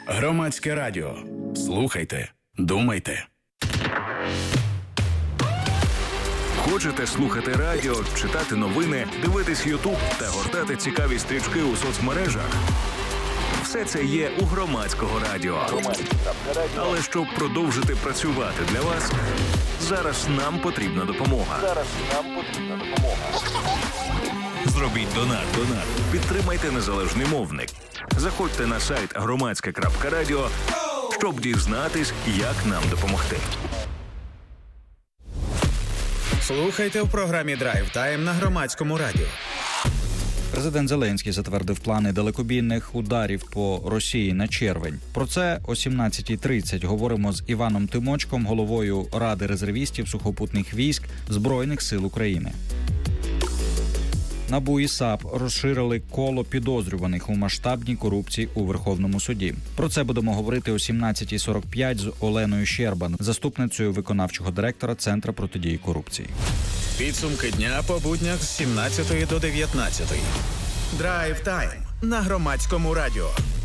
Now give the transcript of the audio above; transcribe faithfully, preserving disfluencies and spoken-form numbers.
Громадське радіо. Слухайте, думайте. Хочете слухати радіо, читати новини, дивитись Ютуб та гортати цікаві стрічки у соцмережах? Все це є у Громадського радіо. Але щоб продовжити працювати для вас, зараз нам потрібна допомога. Зараз нам потрібна допомога. Зробіть донат. Донат. Підтримайте незалежний мовник. Заходьте на сайт громадське крапка радіо, щоб дізнатись, як нам допомогти. Слухайте в програмі «Драйв Тайм» на Громадському радіо. Президент Зеленський затвердив плани далекобійних ударів по Росії на червень. Про це о сімнадцятій тридцять говоримо з Іваном Тимочком, головою Ради резервістів сухопутних військ Збройних сил України. НАБУ і САП розширили коло підозрюваних у масштабній корупції у Верховному суді. Про це будемо говорити о сімнадцятій сорок п'ять з Оленою Щербан, заступницею виконавчого директора Центру протидії корупції. Підсумки дня по буднях з сімнадцятої до дев'ятнадцятої. Драйв Тайм на Громадському радіо.